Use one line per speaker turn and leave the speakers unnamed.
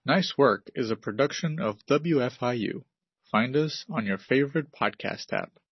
Nice Work is a production of WFIU. Find us on your favorite podcast app.